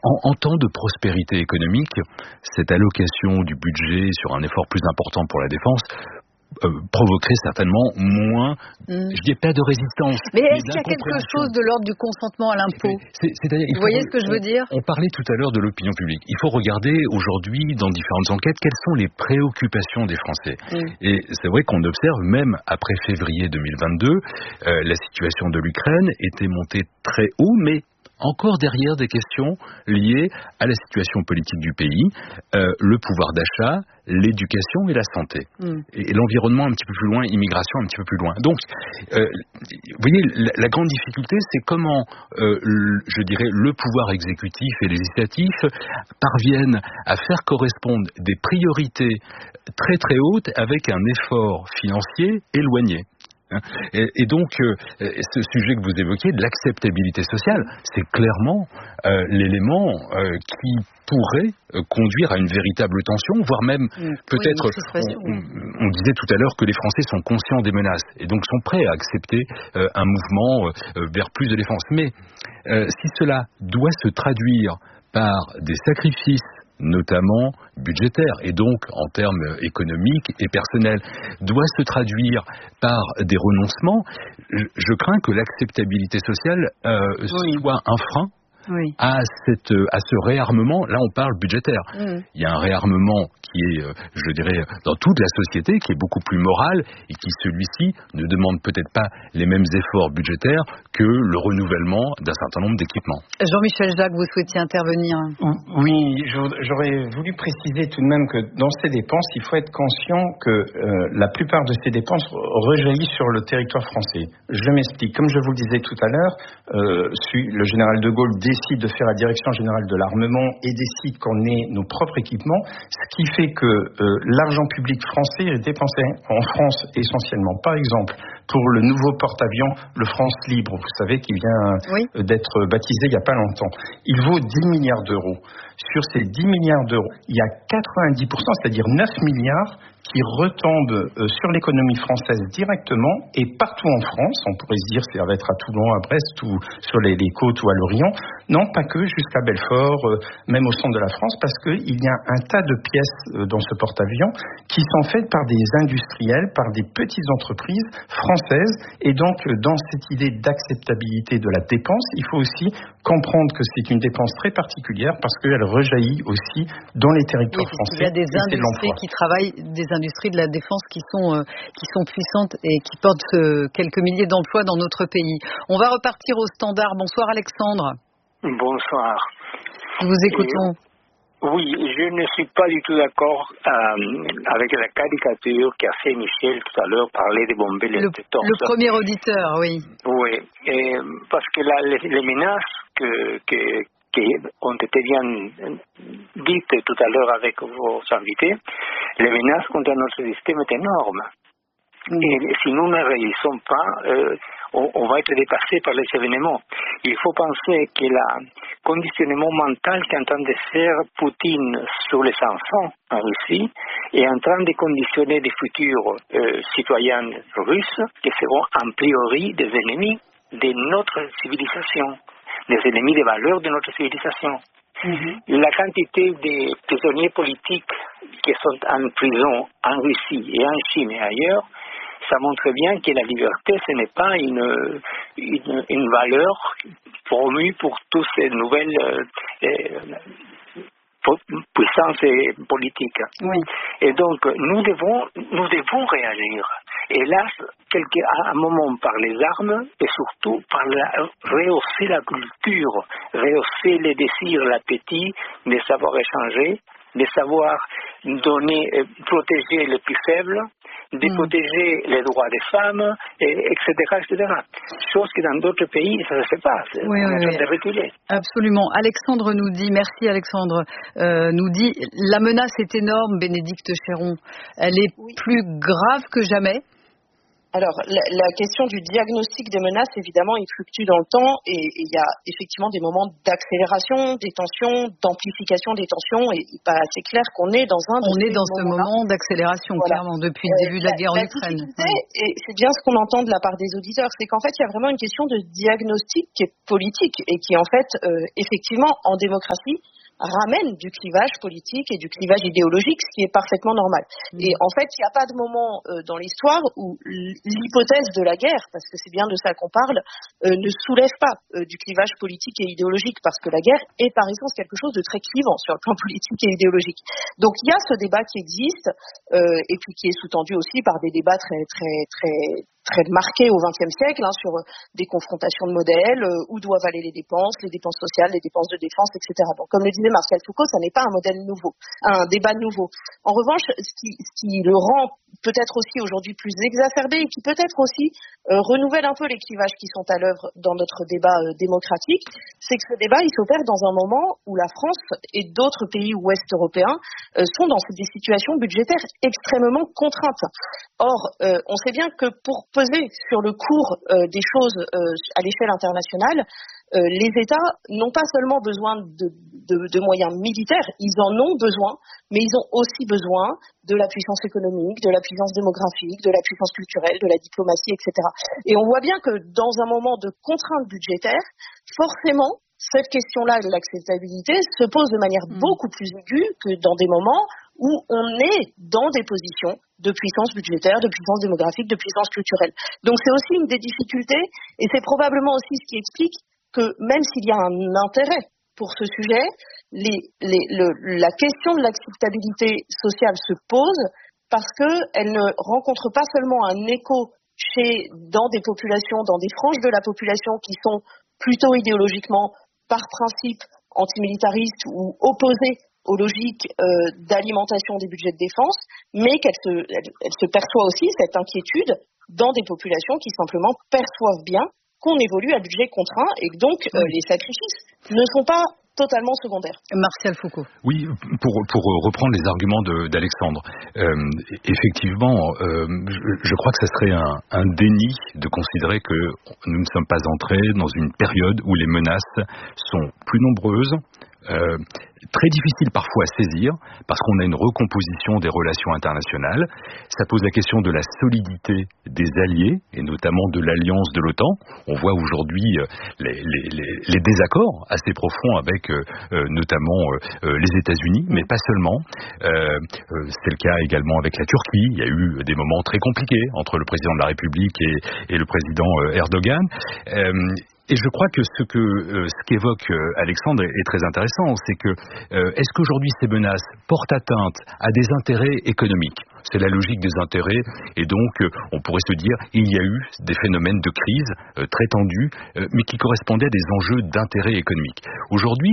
En temps de prospérité économique, cette allocation du budget sur un effort plus important pour la défense provoquerait certainement moins, je dis pas de résistance. Mais est-ce qu'il y a quelque chose de l'ordre du consentement à l'impôt ? Vous voyez ce que je veux dire ? On parlait tout à l'heure de l'opinion publique. Il faut regarder aujourd'hui, dans différentes enquêtes, quelles sont les préoccupations des Français. Et c'est vrai qu'on observe, même après février 2022, la situation de l'Ukraine était montée très haut, mais encore derrière des questions liées à la situation politique du pays, le pouvoir d'achat, l'éducation et la santé. Et l'environnement un petit peu plus loin, immigration un petit peu plus loin. Donc, vous voyez, la grande difficulté, c'est comment, je dirais, le pouvoir exécutif et législatif parviennent à faire correspondre des priorités très très hautes avec un effort financier éloigné. Et donc, ce sujet que vous évoquiez, de l'acceptabilité sociale, c'est clairement l'élément qui pourrait conduire à une véritable tension, voire même peut-être, on disait tout à l'heure que les Français sont conscients des menaces et donc sont prêts à accepter un mouvement vers plus de défense. Mais si cela doit se traduire par des sacrifices, notamment budgétaire, et donc en termes économiques et personnels, doit se traduire par des renoncements, je crains que l'acceptabilité sociale soit un frein à ce réarmement. Là, on parle budgétaire. Il y a un réarmement qui est, je dirais, dans toute la société, qui est beaucoup plus moral et qui, celui-ci, ne demande peut-être pas les mêmes efforts budgétaires que le renouvellement d'un certain nombre d'équipements. Jean-Michel Jacques, vous souhaitiez intervenir. Oui, j'aurais voulu préciser tout de même que dans ces dépenses, il faut être conscient que la plupart de ces dépenses rejaillissent sur le territoire français. Je m'explique. Comme je vous le disais tout à l'heure, le général de Gaulle décide de faire la direction générale de l'armement et décide qu'on ait nos propres équipements, ce qui fait que l'argent public français est dépensé en France essentiellement. Par exemple, pour le nouveau porte-avions, le France Libre, vous savez, qui vient d'être baptisé il n'y a pas longtemps. Il vaut 10 milliards d'euros. Sur ces 10 milliards d'euros, il y a 90%, c'est-à-dire 9 milliards, qui retombent sur l'économie française directement et partout en France. On pourrait se dire ça va être à Toulon, à Brest ou sur les côtes ou à Lorient. Non, pas que, jusqu'à Belfort, même au centre de la France, parce qu'il y a un tas de pièces dans ce porte-avions qui sont faites par des industriels, par des petites entreprises françaises. Et donc, dans cette idée d'acceptabilité de la dépense, il faut aussi comprendre que c'est une dépense très particulière parce qu'elle rejaillit aussi dans les territoires français. Il y a des industries qui travaillent, des industries de la défense qui sont puissantes et qui portent quelques milliers d'emplois dans notre pays. On va repartir au standard. Bonsoir Alexandre. Bonsoir. Nous vous écoutons. Oui, je ne suis pas du tout d'accord avec la caricature qu'a fait Michel tout à l'heure, parler des bombes les tétons. Le premier auditeur, oui. Oui, parce que les menaces qui ont été bien dites tout à l'heure avec vos invités, les menaces contre notre système est énorme. Et si nous ne réagissons pas, on va être dépassé par les événements. Il faut penser que le conditionnement mental qu'est en train de faire Poutine sur les enfants en Russie est en train de conditionner des futurs citoyens russes qui seront a priori des ennemis de notre civilisation, des ennemis des valeurs de notre civilisation. La quantité de prisonniers politiques qui sont en prison en Russie et en Chine et ailleurs, ça montre bien que la liberté, ce n'est pas une valeur promue pour toutes ces nouvelles puissances politiques. Et donc, nous devons réagir. Et là, à un moment par les armes et surtout par rehausser la culture, rehausser les désirs, l'appétit de savoir échanger, de savoir donner, protéger les plus faibles, de protéger les droits des femmes, etc., etc. Chose que dans d'autres pays, ça ne se fait pas. On est en train de reculer. Absolument. Alexandre nous dit, merci Alexandre, nous dit, la menace est énorme, Bénédicte Chéron. Elle est plus grave que jamais. Alors, la question du diagnostic des menaces, évidemment, il fluctue dans le temps et il y a effectivement des moments d'accélération des tensions, d'amplification des tensions et il est pas assez clair qu'on est dans un... On est dans ce moment d'accélération, voilà. Clairement, depuis le début de la guerre en Ukraine. Et c'est bien ce qu'on entend de la part des auditeurs, c'est qu'en fait, il y a vraiment une question de diagnostic qui est politique et qui, en fait, effectivement, en démocratie, ramène du clivage politique et du clivage idéologique, ce qui est parfaitement normal. Et en fait, il n'y a pas de moment dans l'histoire où l'hypothèse de la guerre, parce que c'est bien de ça qu'on parle, ne soulève pas du clivage politique et idéologique, parce que la guerre est par essence quelque chose de très clivant sur le plan politique et idéologique. Donc il y a ce débat qui existe, et puis qui est sous-tendu aussi par des débats très marqués au XXe siècle, sur des confrontations de modèles, où doivent aller les dépenses sociales, les dépenses de défense, etc. Donc, comme le disait Martial Foucault, ça n'est pas un modèle nouveau, un débat nouveau. En revanche, ce qui le rend peut-être aussi aujourd'hui plus exacerbé et qui peut-être aussi renouvelle un peu les clivages qui sont à l'œuvre dans notre débat démocratique, c'est que ce débat, il s'opère dans un moment où la France et d'autres pays ouest européens sont dans des situations budgétaires extrêmement contraintes. Or, on sait bien que pour peser sur le cours des choses à l'échelle internationale, les États n'ont pas seulement besoin de moyens militaires, ils en ont besoin, mais ils ont aussi besoin de la puissance économique, de la puissance démographique, de la puissance culturelle, de la diplomatie, etc. Et on voit bien que dans un moment de contrainte budgétaire, forcément, cette question-là de l'acceptabilité se pose de manière beaucoup plus aiguë que dans des moments où on est dans des positions de puissance budgétaire, de puissance démographique, de puissance culturelle. Donc c'est aussi une des difficultés et c'est probablement aussi ce qui explique que même s'il y a un intérêt pour ce sujet, la question de l'acceptabilité sociale se pose parce qu'elle ne rencontre pas seulement un écho dans des populations, dans des franges de la population qui sont plutôt idéologiquement, par principe, antimilitaristes ou opposées aux logiques d'alimentation des budgets de défense, mais elle se perçoit aussi, cette inquiétude, dans des populations qui simplement perçoivent bien qu'on évolue à budget contraint et que donc les sacrifices ne sont pas totalement secondaires. Martial Foucault. Oui, pour reprendre les arguments d'Alexandre, effectivement, je crois que ça serait un déni de considérer que nous ne sommes pas entrés dans une période où les menaces sont plus nombreuses, très difficile parfois à saisir, parce qu'on a une recomposition des relations internationales. Ça pose la question de la solidité des alliés, et notamment de l'alliance de l'OTAN. On voit aujourd'hui les désaccords assez profonds avec notamment les États-Unis, mais pas seulement. C'est le cas également avec la Turquie. Il y a eu des moments très compliqués entre le président de la République et le président Erdogan. Et je crois que ce qu'évoque Alexandre est très intéressant, c'est que est-ce qu'aujourd'hui ces menaces portent atteinte à des intérêts économiques ? C'est la logique des intérêts, et donc on pourrait se dire il y a eu des phénomènes de crise très tendus, mais qui correspondaient à des enjeux d'intérêt économique. Aujourd'hui,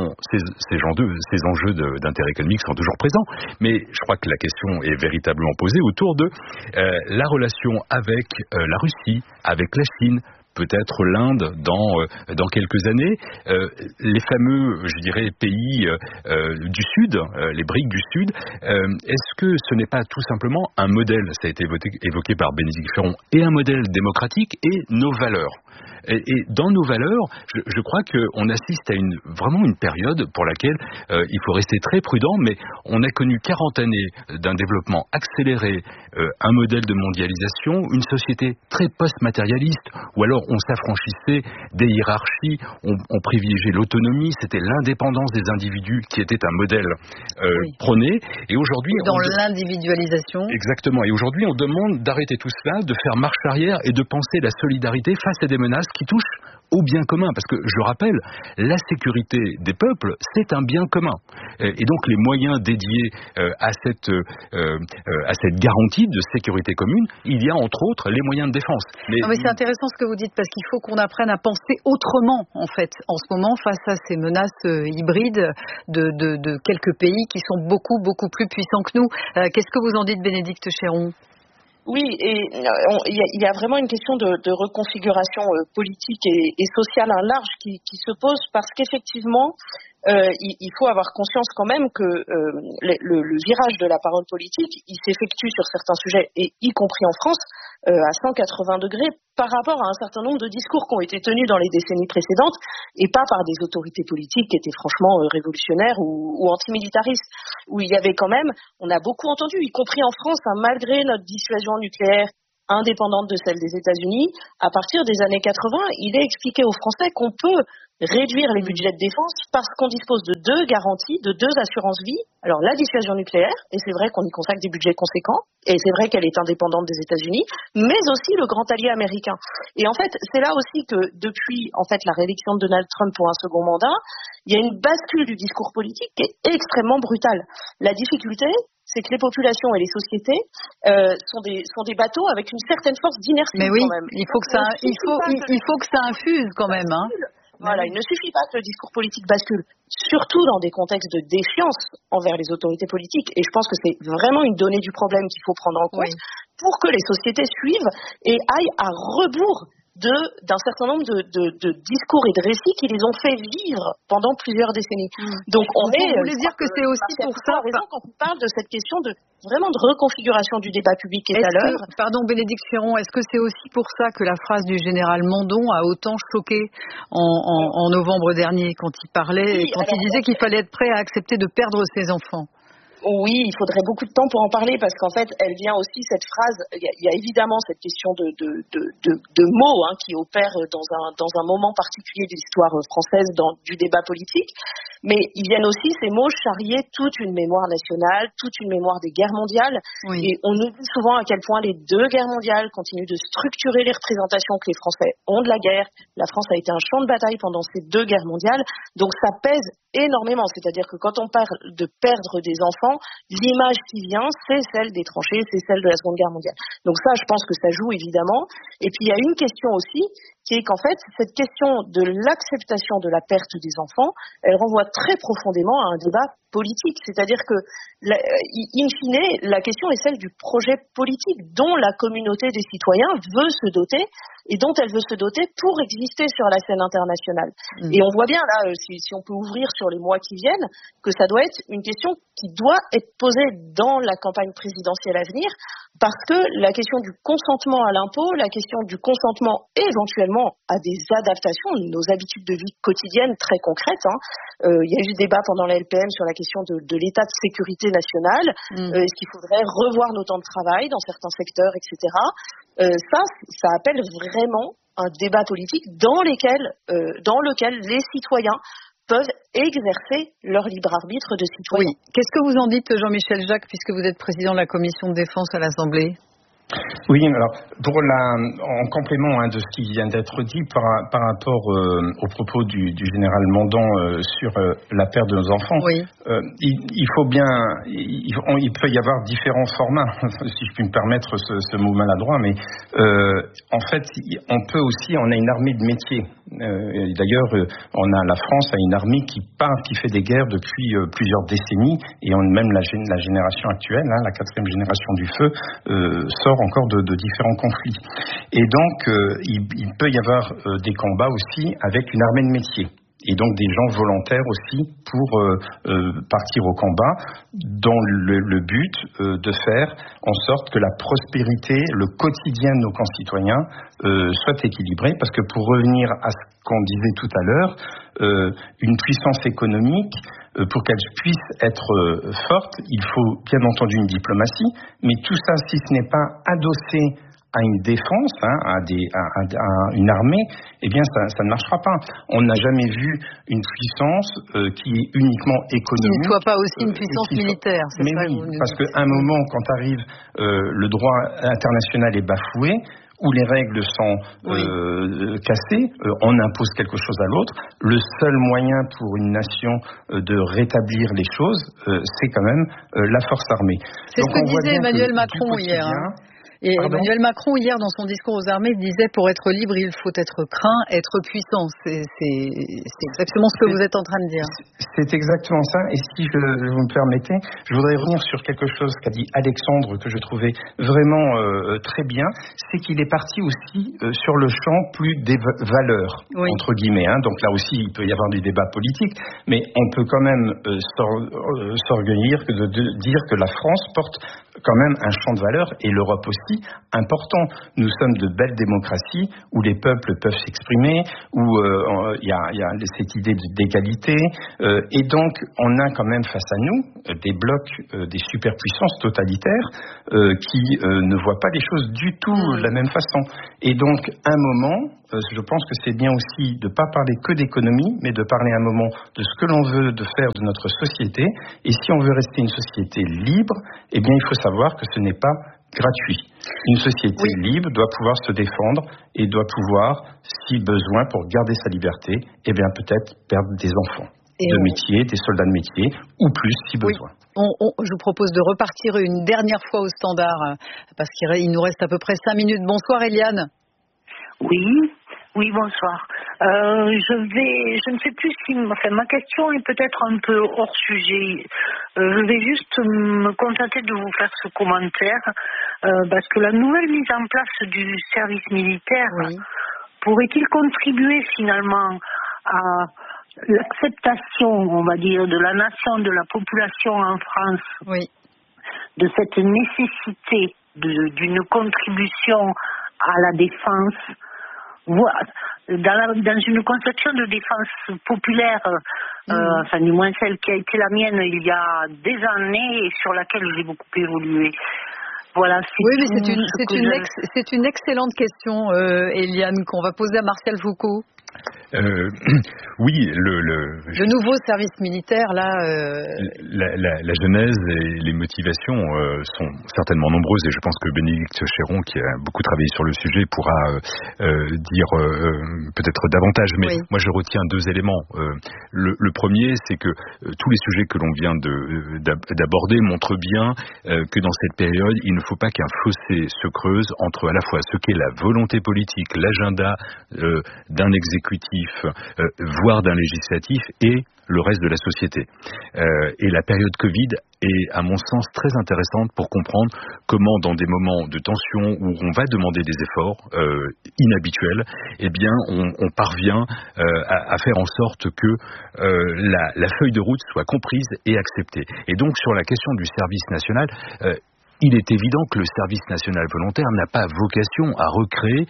ces enjeux d'intérêt économique sont toujours présents, mais je crois que la question est véritablement posée autour de la relation avec la Russie, avec la Chine, peut-être l'Inde dans quelques années, les fameux, je dirais, pays du Sud, les BRICS du Sud, est-ce que ce n'est pas tout simplement un modèle, ça a été évoqué par Bénédicte Ferron, et un modèle démocratique et nos valeurs ? Et dans nos valeurs, je crois qu'on assiste à vraiment une période pour laquelle il faut rester très prudent, mais on a connu 40 années d'un développement accéléré, un modèle de mondialisation, une société très post-matérialiste, ou alors on s'affranchissait des hiérarchies, on privilégiait l'autonomie, c'était l'indépendance des individus qui était un modèle prôné, et aujourd'hui... Dans l'individualisation. Exactement, et aujourd'hui on demande d'arrêter tout cela, de faire marche arrière et de penser la solidarité face à des menaces qui touchent au bien commun, parce que je rappelle, la sécurité des peuples, c'est un bien commun. Et donc les moyens dédiés à cette garantie de sécurité commune, il y a entre autres les moyens de défense. Mais c'est intéressant ce que vous dites, parce qu'il faut qu'on apprenne à penser autrement, en fait, en ce moment, face à ces menaces hybrides de quelques pays qui sont beaucoup, beaucoup plus puissants que nous. Qu'est-ce que vous en dites, Bénédicte Ferron ? Oui, et il y a vraiment une question de reconfiguration politique et sociale large qui se pose, parce qu'effectivement, il faut avoir conscience quand même que le virage de la parole politique, il s'effectue sur certains sujets, et y compris en France, à 180 degrés par rapport à un certain nombre de discours qui ont été tenus dans les décennies précédentes, et pas par des autorités politiques qui étaient franchement révolutionnaires ou antimilitaristes, où il y avait quand même, on a beaucoup entendu, y compris en France, malgré notre dissuasion nucléaire indépendante de celle des États-Unis, à partir des années 80, il est expliqué aux Français qu'on peut réduire les budgets de défense parce qu'on dispose de 2 garanties, de 2 assurances vie. Alors la dissuasion nucléaire, et c'est vrai qu'on y consacre des budgets conséquents, et c'est vrai qu'elle est indépendante des États-Unis, mais aussi le grand allié américain. Et en fait, c'est là aussi que depuis la réélection de Donald Trump pour un second mandat, il y a une bascule du discours politique qui est extrêmement brutale. La difficulté, c'est que les populations et les sociétés sont des bateaux avec une certaine force d'inertie. Mais oui, quand même. il faut que ça infuse quand même. Hein. Voilà, il ne suffit pas que le discours politique bascule, surtout dans des contextes de défiance envers les autorités politiques. Et je pense que c'est vraiment une donnée du problème qu'il faut prendre en compte pour que les sociétés suivent et aillent à rebours d'un certain nombre de discours et de récits qui les ont fait vivre pendant plusieurs décennies. Donc vous voulez dire que c'est aussi pour ça quand on parle de cette question de vraiment de reconfiguration du débat public est à l'œuvre. Pardon Bénédicte Chéron, est-ce que c'est aussi pour ça que la phrase du général Mandon a autant choqué en novembre dernier quand il parlait, quand il disait qu'il fallait être prêt à accepter de perdre ses enfants? Oui, il faudrait beaucoup de temps pour en parler parce qu'en fait, elle vient aussi, cette phrase, il y a évidemment cette question de mots qui opèrent dans un moment particulier de l'histoire française du débat politique, mais ils viennent aussi, ces mots, charrier toute une mémoire nationale, toute une mémoire des guerres mondiales, et on oublie souvent à quel point les 2 guerres mondiales continuent de structurer les représentations que les Français ont de la guerre. La France a été un champ de bataille pendant ces 2 guerres mondiales, donc ça pèse énormément, c'est-à-dire que quand on parle de perdre des enfants, l'image qui vient, c'est celle des tranchées, c'est celle de la Seconde Guerre mondiale. Donc ça, je pense que ça joue évidemment. Et puis il y a une question aussi, qui est qu'en fait, cette question de l'acceptation de la perte des enfants, elle renvoie très profondément à un débat politique. C'est-à-dire que, in fine, la question est celle du projet politique dont la communauté des citoyens veut se doter et dont elle veut se doter pour exister sur la scène internationale. Et on voit bien là, si on peut ouvrir sur les mois qui viennent, que ça doit être une question qui doit être posée dans la campagne présidentielle à venir, parce que la question du consentement à l'impôt, la question du consentement éventuellement à des adaptations de nos habitudes de vie quotidiennes très concrètes. Il y a eu ce débat pendant la LPM sur la question de l'état de sécurité nationale. Est-ce qu'il faudrait revoir nos temps de travail dans certains secteurs, etc. Ça appelle vraiment un débat politique dans lequel les citoyens peuvent exercer leur libre arbitre de citoyen. Oui. Qu'est-ce que vous en dites, Jean-Michel Jacques, puisque vous êtes président de la commission de défense à l'Assemblée? Oui, alors en complément de ce qui vient d'être dit par rapport aux propos du général Mandon sur la perte de nos enfants, il faut bien, il peut y avoir différents formats, si je puis me permettre ce mot maladroit, mais en fait, on a une armée de métiers. D'ailleurs, la France a une armée qui fait des guerres depuis plusieurs décennies, et même la génération actuelle, la 4e génération du feu, sort encore de différents conflits. Et donc, il peut y avoir des combats aussi avec une armée de métiers. Et donc des gens volontaires aussi pour partir au combat dans le but de faire en sorte que la prospérité, le quotidien de nos concitoyens soit équilibré, parce que pour revenir à ce qu'on disait tout à l'heure, une puissance économique, pour qu'elle puisse être forte, il faut bien entendu une diplomatie, mais tout ça, si ce n'est pas adossé à une défense, à une armée, eh bien ça ne marchera pas. On n'a jamais vu une puissance qui est uniquement économique. Qui ne soit pas aussi une puissance militaire. Mais oui, parce qu'à un moment, quand arrive le droit international est bafoué, où les règles sont cassées, on impose quelque chose à l'autre. Le seul moyen pour une nation de rétablir les choses, c'est quand même la force armée. C'est ce que disait Emmanuel Macron hier. Et Emmanuel Macron, hier, dans son discours aux armées, disait « Pour être libre, il faut être craint, être puissant ». C'est exactement ce que vous êtes en train de dire. C'est exactement ça. Et si vous me permettez, je voudrais revenir sur quelque chose qu'a dit Alexandre, que je trouvais vraiment très bien. C'est qu'il est parti aussi sur le champ plus des valeurs, entre guillemets. Donc là aussi, il peut y avoir des débats politiques, mais on peut quand même s'orgueillir de dire que la France porte quand même un champ de valeurs, et l'Europe aussi, important. Nous sommes de belles démocraties où les peuples peuvent s'exprimer, où il y a cette idée d'égalité, et donc on a quand même face à nous des blocs, des superpuissances totalitaires qui ne voient pas les choses du tout de la même façon. Et donc, un moment, je pense que c'est bien aussi de ne pas parler que d'économie, mais de parler un moment de ce que l'on veut de faire de notre société. Et si on veut rester une société libre, eh bien, il faut savoir que ce n'est pas gratuit. Une société libre doit pouvoir se défendre et doit pouvoir, si besoin, pour garder sa liberté, eh bien, peut-être perdre des enfants de métier, des soldats de métier, ou plus, si besoin. Je vous propose de repartir une dernière fois au standard, parce qu'il nous reste à peu près 5 minutes. Bonsoir, Eliane. Oui, bonsoir. Je ne sais plus si... ma question est peut-être un peu hors sujet. Je vais juste me contenter de vous faire ce commentaire, parce que la nouvelle mise en place du service militaire pourrait-il contribuer finalement à l'acceptation, on va dire, de la nation, de la population en France, de cette nécessité d'une contribution à la défense, dans une conception de défense populaire, du moins celle qui a été la mienne il y a des années et sur laquelle j'ai beaucoup évolué. Voilà, c'est une excellente question, Eliane, qu'on va poser à Martial Foucault. Oui, le nouveau service militaire, là... La genèse et les motivations sont certainement nombreuses, et je pense que Bénédicte Chéron, qui a beaucoup travaillé sur le sujet, pourra dire peut-être davantage, mais moi je retiens 2 éléments. Le premier, c'est que tous les sujets que l'on vient d'aborder montrent bien que dans cette période, il ne faut pas qu'un fossé se creuse entre à la fois ce qu'est la volonté politique, l'agenda d'un exécutif, voire d'un législatif, et le reste de la société. Et la période Covid est, à mon sens, très intéressante pour comprendre comment, dans des moments de tension où on va demander des efforts inhabituels, eh bien, on parvient à faire en sorte que la feuille de route soit comprise et acceptée. Et donc, sur la question du service national, il est évident que le service national volontaire n'a pas vocation à recréer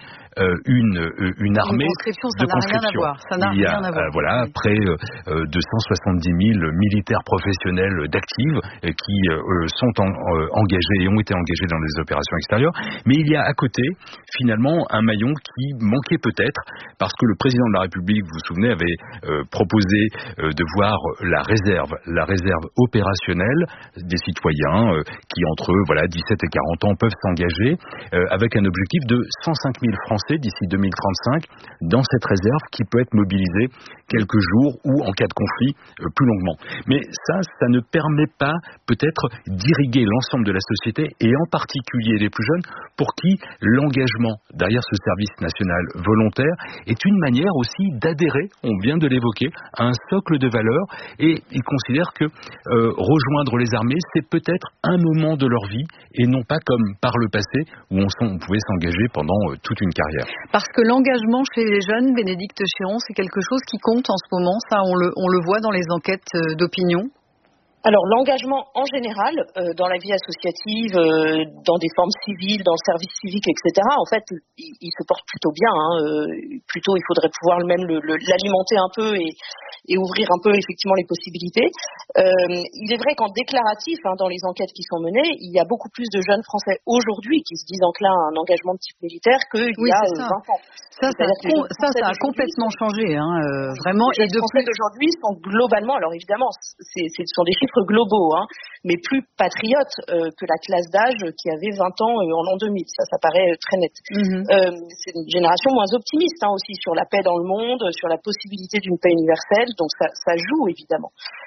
une armée de conscription. Il y a près de 170 000 militaires professionnels d'actifs qui sont engagés et ont été engagés dans les opérations extérieures. Mais il y a à côté, finalement, un maillon qui manquait peut-être, parce que le président de la République, vous vous souvenez, avait proposé de voir la réserve opérationnelle des citoyens qui, entre 17 et 40 ans, peuvent s'engager avec un objectif de 105 000 Français d'ici 2035 dans cette réserve qui peut être mobilisée quelques jours ou en cas de conflit plus longuement. Mais ça ne permet pas peut-être d'irriguer l'ensemble de la société, et en particulier les plus jeunes, pour qui l'engagement derrière ce service national volontaire est une manière aussi d'adhérer, on vient de l'évoquer, à un socle de valeurs, et ils considèrent que rejoindre les armées, c'est peut-être un moment de leur vie, et non pas comme par le passé où on pouvait s'engager pendant toute une carrière. Parce que l'engagement chez les jeunes, Bénédicte Chéron, c'est quelque chose qui compte en ce moment, ça on le voit dans les enquêtes d'opinion. Alors l'engagement en général, dans la vie associative, dans des formes civiles, dans le service civique, etc., en fait, il se porte plutôt bien. Plutôt, il faudrait pouvoir même l'alimenter un peu et ouvrir un peu effectivement les possibilités. Il est vrai qu'en déclaratif, dans les enquêtes qui sont menées, il y a beaucoup plus de jeunes Français aujourd'hui qui se disent enclins à un engagement de type militaire qu'il y a 20 ans. Ça a complètement changé, vraiment. Les Français d'aujourd'hui sont globalement, alors évidemment, ce sont des chiffres globaux, mais plus patriotes que la classe d'âge qui avait 20 ans en l'an 2000. Ça paraît très net. C'est une génération moins optimiste aussi sur la paix dans le monde, sur la possibilité d'une paix universelle, donc ça joue évidemment.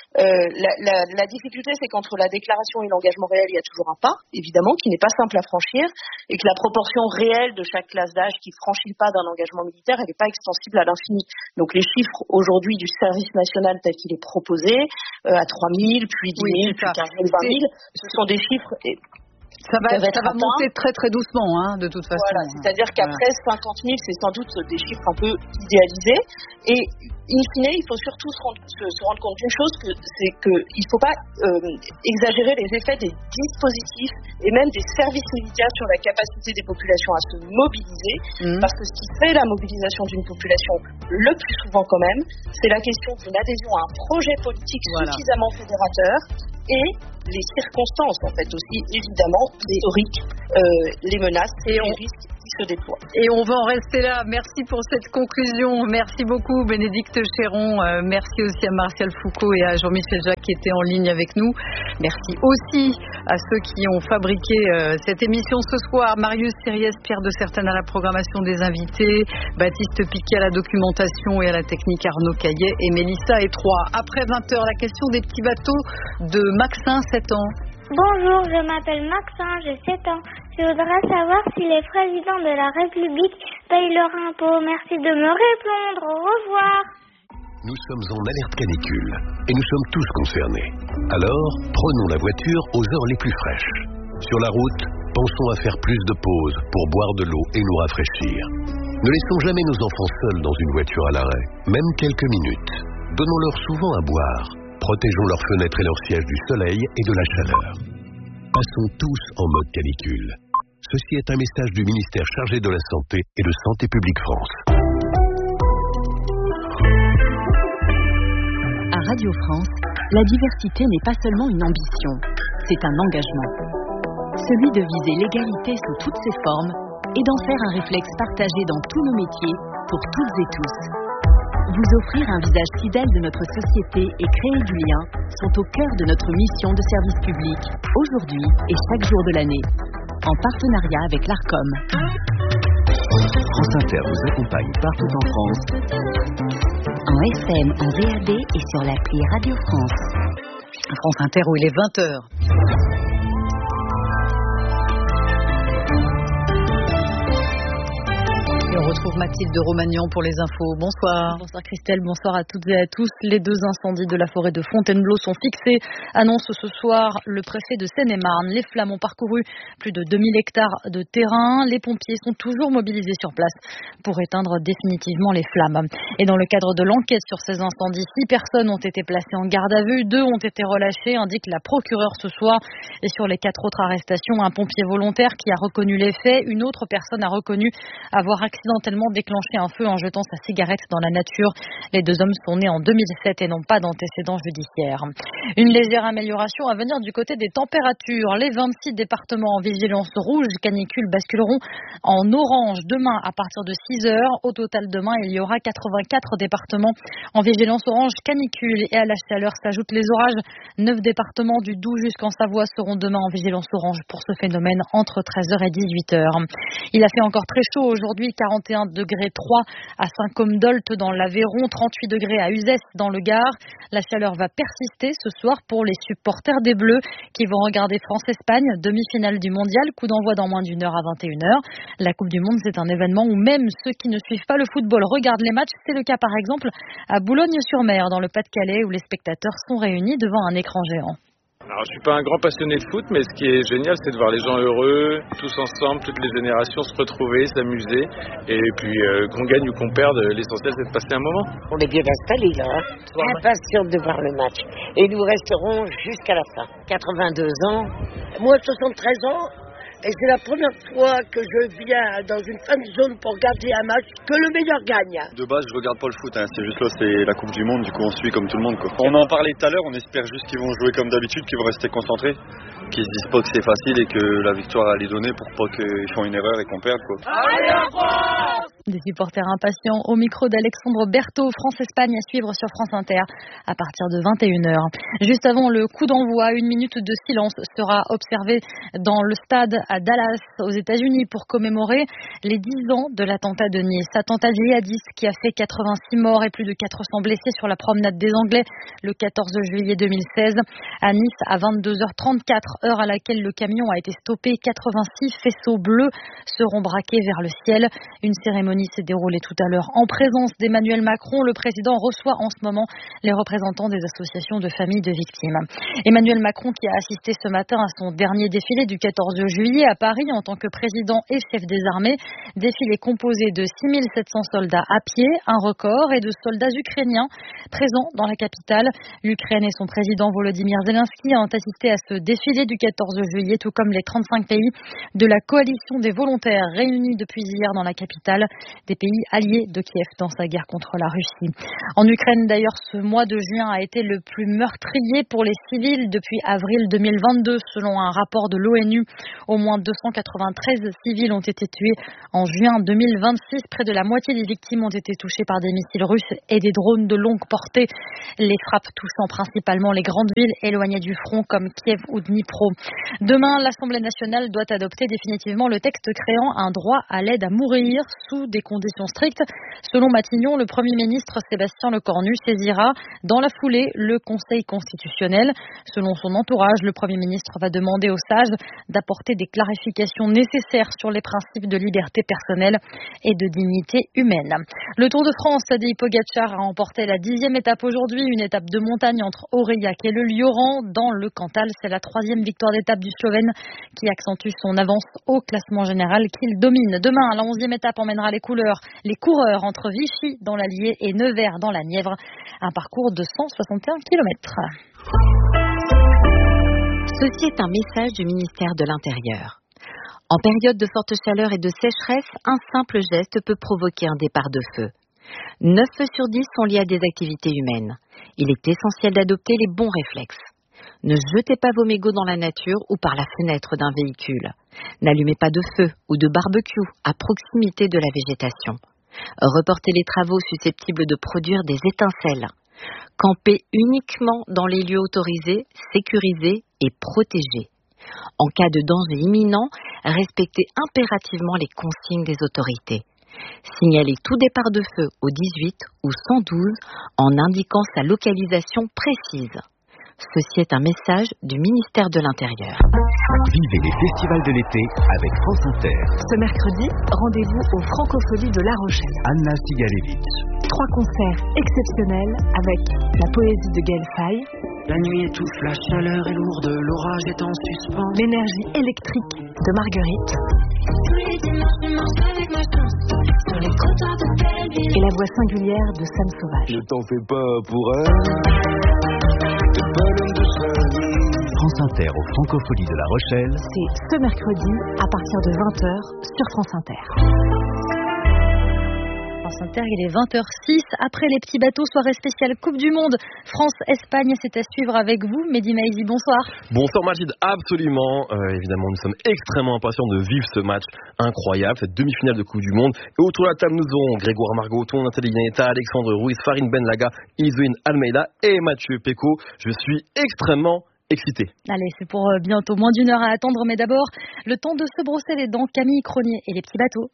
la difficulté, c'est qu'entre la déclaration et l'engagement réel, il y a toujours un pas, évidemment, qui n'est pas simple à franchir, et que la proportion réelle de chaque classe d'âge qui franchit le pas d'un engagement militaire, elle n'est pas extensible à l'infini. Donc les chiffres aujourd'hui du service national tel qu'il est proposé, à 3 000, puis 10 000, puis 15 000, 20 000, ce sont des chiffres... Ça va monter très très doucement, de toute façon. Voilà, c'est-à-dire qu'après 50 000, c'est sans doute des chiffres un peu idéalisés. Et in fine, il faut surtout se rendre compte d'une chose, c'est qu'il ne faut pas exagérer les effets des dispositifs et même des services militaires sur la capacité des populations à se mobiliser. Parce que ce qui fait la mobilisation d'une population le plus souvent quand même, c'est la question d'une adhésion à un projet politique suffisamment fédérateur et les circonstances, en fait, aussi, évidemment, historiques, les menaces et les risques qui se déploient. Et on va en rester là. Merci pour cette conclusion. Merci beaucoup, Bénédicte Chéron. Merci aussi à Martial Foucault et à Jean-Michel Jacques qui étaient en ligne avec nous. Merci aussi à ceux qui ont fabriqué cette émission ce soir. Marius Siriès, Pierre de Certaine à la programmation des invités, Baptiste Piquet à la documentation et à la technique, Arnaud Caillet et Mélissa Etroy. Après 20h, la question des petits bateaux de Maxin, 7 ans. Bonjour, je m'appelle Maxin, j'ai 7 ans. Je voudrais savoir si les présidents de la République payent leur impôt. Merci de me répondre. Au revoir. Nous sommes en alerte canicule et nous sommes tous concernés. Alors, prenons la voiture aux heures les plus fraîches. Sur la route, pensons à faire plus de pauses pour boire de l'eau et nous rafraîchir. Ne laissons jamais nos enfants seuls dans une voiture à l'arrêt, même quelques minutes. Donnons-leur souvent à boire. Protégeons leurs fenêtres et leurs sièges du soleil et de la chaleur. Passons tous en mode canicule. Ceci est un message du ministère chargé de la Santé et de Santé publique France. À Radio France, la diversité n'est pas seulement une ambition, c'est un engagement. Celui de viser l'égalité sous toutes ses formes et d'en faire un réflexe partagé dans tous nos métiers, pour toutes et tous. Vous offrir un visage fidèle de notre société et créer du lien sont au cœur de notre mission de service public, aujourd'hui et chaque jour de l'année, en partenariat avec l'ARCOM. France Inter vous accompagne partout en France. En FM, en DAB et sur l'appli Radio France. France Inter où il est 20h. Et on retrouve Mathilde de Romagnan pour les infos. Bonsoir. Bonsoir Christelle, bonsoir à toutes et à tous. Les 2 incendies de la forêt de Fontainebleau sont fixés, annonce ce soir le préfet de Seine-et-Marne. Les flammes ont parcouru plus de 2000 hectares de terrain. Les pompiers sont toujours mobilisés sur place pour éteindre définitivement les flammes. Et dans le cadre de l'enquête sur ces incendies, 6 personnes ont été placées en garde à vue, 2 ont été relâchées, indique la procureure ce soir. Et sur les 4 autres arrestations, un pompier volontaire qui a reconnu les faits, une autre personne a reconnu avoir accidentellement déclenché un feu en jetant sa cigarette dans la nature. Les 2 hommes sont nés en 2007 et n'ont pas d'antécédents judiciaires. Une légère amélioration à venir du côté des températures. Les 26 départements en vigilance rouge canicule basculeront en orange demain à partir de 6h. Au total, demain, il y aura 84 départements en vigilance orange canicule. Et à la chaleur s'ajoutent les orages. 9 départements du Doubs jusqu'en Savoie seront demain en vigilance orange pour ce phénomène entre 13h et 18h. Il a fait encore très chaud aujourd'hui, 41 degrés 3 à Saint-Côme-d'Olt dans l'Aveyron, 38 degrés à Uzès dans le Gard. La chaleur va persister ce soir pour les supporters des Bleus qui vont regarder France-Espagne, demi-finale du mondial, coup d'envoi dans moins d'1 heure à 21h. La Coupe du Monde, c'est un événement où même ceux qui ne suivent pas le football regardent les matchs. C'est le cas par exemple à Boulogne-sur-Mer dans le Pas-de-Calais où les spectateurs sont réunis devant un écran géant. Alors, je suis pas un grand passionné de foot, mais ce qui est génial, c'est de voir les gens heureux, tous ensemble, toutes les générations se retrouver, s'amuser, et puis qu'on gagne ou qu'on perde, l'essentiel c'est de passer un moment. On est bien installés là, impatients de voir le match, et nous resterons jusqu'à la fin. 82 ans, moi 73 ans. Et c'est la première fois que je viens dans une fan zone pour regarder un match, que le meilleur gagne. De base, je regarde pas le foot, c'est juste là, c'est la Coupe du Monde, du coup on suit comme tout le monde, quoi. On en parlait tout à l'heure, on espère juste qu'ils vont jouer comme d'habitude, qu'ils vont rester concentrés, qu'ils se disent pas que c'est facile et que la victoire à les donner pour pas qu'ils font une erreur et qu'on perde, quoi. Allez, en France! Des supporters impatients au micro d'Alexandre Berthaud, France-Espagne à suivre sur France Inter à partir de 21h. Juste avant le coup d'envoi, 1 minute de silence sera observée dans le stade à Dallas aux États-Unis pour commémorer les 10 ans de l'attentat de Nice. Attentat djihadiste qui a fait 86 morts et plus de 400 blessés sur la promenade des Anglais le 14 juillet 2016. À Nice, à 22h34, heure à laquelle le camion a été stoppé, 86 faisceaux bleus seront braqués vers le ciel. Une cérémonie s'est déroulée tout à l'heure en présence d'Emmanuel Macron. Le président reçoit en ce moment les représentants des associations de familles de victimes. Emmanuel Macron qui a assisté ce matin à son dernier défilé du 14 juillet à Paris en tant que président et chef des armées. Défilé composé de 6700 soldats à pied, un record, et de soldats ukrainiens présents dans la capitale. L'Ukraine et son président Volodymyr Zelensky ont assisté à ce défilé du 14 juillet, tout comme les 35 pays de la coalition des volontaires réunis depuis hier dans la capitale, des pays alliés de Kiev dans sa guerre contre la Russie. En Ukraine, d'ailleurs, ce mois de juin a été le plus meurtrier pour les civils depuis avril 2022, selon un rapport de l'ONU. Au moins 293 civils ont été tués en juin 2026. Près de la moitié des victimes ont été touchées par des missiles russes et des drones de longue portée. Les frappes touchant principalement les grandes villes éloignées du front comme Kiev ou Dnipro. Demain, l'Assemblée nationale doit adopter définitivement le texte créant un droit à l'aide à mourir sous des conditions strictes. Selon Matignon, le Premier ministre Sébastien Lecornu saisira dans la foulée le Conseil constitutionnel. Selon son entourage, le Premier ministre va demander aux sages d'apporter des clarifications nécessaires sur les principes de liberté personnelle et de dignité humaine. Le Tour de France, Tadej Pogačar a remporté la 10e étape aujourd'hui, une étape de montagne entre Aurillac et le Lioran. Dans le Cantal, c'est la 3e victoire d'étape du Slovène qui accentue son avance au classement général qu'il domine. Demain, la 11e étape emmènera les coureurs entre Vichy dans l'Allier et Nevers dans la Nièvre. Un parcours de 161 km. Ceci est un message du ministère de l'Intérieur. En période de forte chaleur et de sécheresse, un simple geste peut provoquer un départ de feu. 9 feux sur 10 sont liés à des activités humaines. Il est essentiel d'adopter les bons réflexes. Ne jetez pas vos mégots dans la nature ou par la fenêtre d'un véhicule. N'allumez pas de feu ou de barbecue à proximité de la végétation. Reportez les travaux susceptibles de produire des étincelles. Campez uniquement dans les lieux autorisés, sécurisés et protégés. En cas de danger imminent, respectez impérativement les consignes des autorités. Signalez tout départ de feu au 18 ou 112 en indiquant sa localisation précise. Ceci est un message du ministère de l'Intérieur. Vivez les festivals de l'été avec France Inter. Ce mercredi, rendez-vous aux Francopholies de La Rochelle. Anna Sigalevitch. 3 concerts exceptionnels avec la poésie de Gaël Faye. La nuit étouffe, la chaleur est lourde, l'orage est en suspens. L'énergie électrique de Marguerite. Et la voix singulière de Sam Sauvage. Ne t'en fais pas pour elle. France Inter aux Francopholies de La Rochelle. C'est ce mercredi à partir de 20h sur France Inter. France Inter, il est 20h06. Après les petits bateaux, soirée spéciale Coupe du Monde. France-Espagne, c'est à suivre avec vous. Mehdi Maizi, bonsoir. Bonsoir Majid, absolument. Évidemment, nous sommes extrêmement impatients de vivre ce match incroyable, cette demi-finale de Coupe du Monde. Et autour de la table, nous aurons Grégoire Margoton, Nathalie Yaneta, Alexandre Ruiz, Farine Benlaga, Isoine Almeida et Mathieu Péco. Je suis extrêmement excité. Allez, c'est pour bientôt, moins d'1 heure à attendre. Mais d'abord, le temps de se brosser les dents. Camille Cronier et les petits bateaux.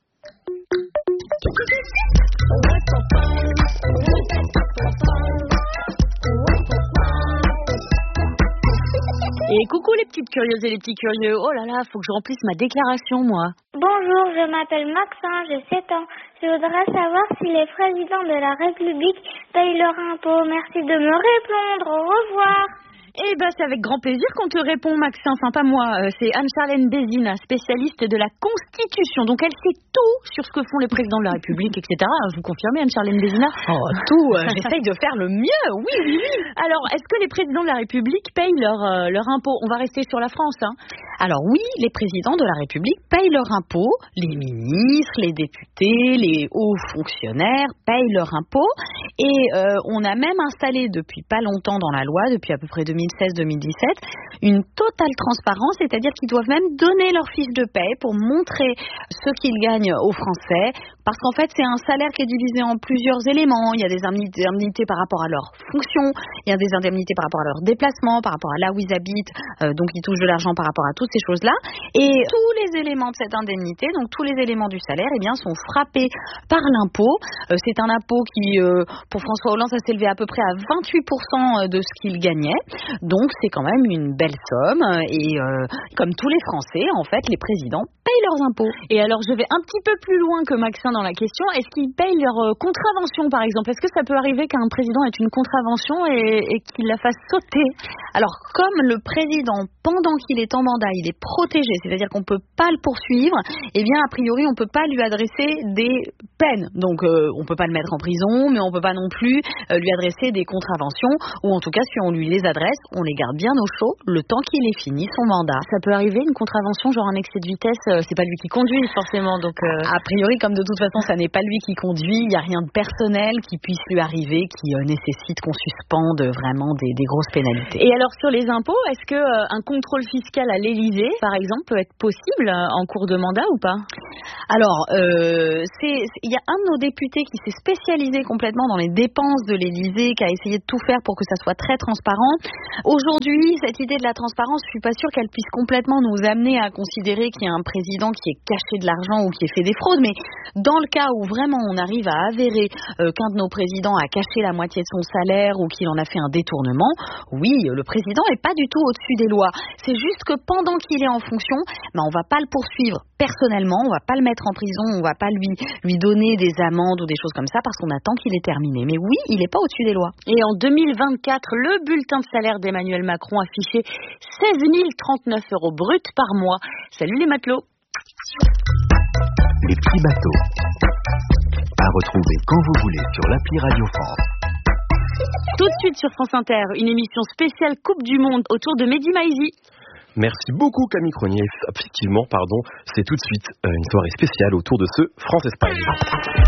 Et coucou les petites curieuses et les petits curieux. Oh là là, faut que je remplisse ma déclaration, moi. Bonjour, je m'appelle Maxin, j'ai 7 ans. Je voudrais savoir si les présidents de la République payent leur impôt. Merci de me répondre. Au revoir. Eh ben, c'est avec grand plaisir qu'on te répond, Maxime. Enfin, pas moi. C'est Anne-Charlène Bézine, spécialiste de la Constitution. Donc, elle sait tout sur ce que font les présidents de la République, etc. Vous confirmez, Anne-Charlène Bézina? Oh, tout. J'essaye de faire le mieux. Oui. Alors, est-ce que les présidents de la République payent leur impôt? On va rester sur la France, hein. Alors oui, les présidents de la République payent leur impôt. Les ministres, les députés, les hauts fonctionnaires payent leur impôt. Et on a même installé depuis pas longtemps dans la loi, depuis à peu près 2016-2017, une totale transparence, c'est-à-dire qu'ils doivent même donner leur fiche de paie pour montrer ce qu'ils gagnent aux Français, Parce qu'en fait, c'est un salaire qui est divisé en plusieurs éléments. Il y a des indemnités par rapport à leur fonction, il y a des indemnités par rapport à leur déplacement, par rapport à là où ils habitent, donc ils touchent de l'argent par rapport à toutes ces choses-là. Et tous les éléments de cette indemnité, donc tous les éléments du salaire, eh bien, sont frappés par l'impôt. C'est un impôt qui, pour François Hollande, ça s'élevait à peu près à 28% de ce qu'il gagnait. Donc c'est quand même une belle somme. Et comme tous les Français, en fait, les présidents payent leurs impôts. Et alors, je vais un petit peu plus loin que Maxime dans la question. Est-ce qu'ils payent leur contravention, par exemple? Est-ce que ça peut arriver qu'un président ait une contravention et qu'il la fasse sauter? Alors, comme le président, pendant qu'il est en mandat, il est protégé, c'est-à-dire qu'on ne peut pas le poursuivre, eh bien, a priori, on ne peut pas lui adresser des peines. Donc, on ne peut pas le mettre en prison, mais on ne peut pas non plus lui adresser des contraventions, ou en tout cas, si on lui les adresse, on les garde bien au chaud le temps qu'il ait fini son mandat. Ça peut arriver, une contravention, genre un excès de vitesse, c'est pas lui qui conduit forcément, donc... A priori, comme de toute façon, ça n'est pas lui qui conduit, il n'y a rien de personnel qui puisse lui arriver, qui nécessite qu'on suspende vraiment des grosses pénalités. Et alors, sur les impôts, est-ce que un contrôle fiscal à l'Élysée, par exemple, peut être possible en cours de mandat ou pas? Alors, il y a un de nos députés qui s'est spécialisé complètement dans les dépenses de l'Élysée, qui a essayé de tout faire pour que ça soit très transparent. Aujourd'hui, cette idée de la transparence, je suis pas sûre qu'elle puisse complètement nous amener à considérer qu'il y a un président qui ait caché de l'argent ou qui ait fait des fraudes, mais dans le cas où vraiment on arrive à avérer qu'un de nos présidents a caché la moitié de son salaire ou qu'il en a fait un détournement, oui, le président n'est pas du tout au-dessus des lois. C'est juste que pendant qu'il est en fonction, on va pas le poursuivre personnellement, on va pas le mettre en prison, on va pas lui donner des amendes ou des choses comme ça parce qu'on attend qu'il ait terminé. Mais oui, il n'est pas au-dessus des lois. Et en 2024, le bulletin de salaire d'Emmanuel Macron affichait 16 039 € bruts par mois. Salut les matelots. Les petits bateaux. À retrouver quand vous voulez sur l'appli Radio France. Tout de suite sur France Inter, une émission spéciale Coupe du Monde autour de Mehdi Maizi. Merci beaucoup Camille Cronier. Effectivement, c'est tout de suite une soirée spéciale autour de ce France-Espagne.